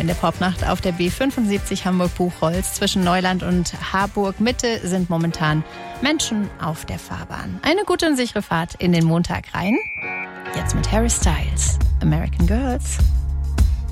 in der Popnacht auf der B75 Hamburg-Buchholz. Zwischen Neuland und Harburg-Mitte sind momentan Menschen auf der Fahrbahn. Eine gute und sichere Fahrt in den Montag rein. Jetzt mit Harry Styles, American Girls.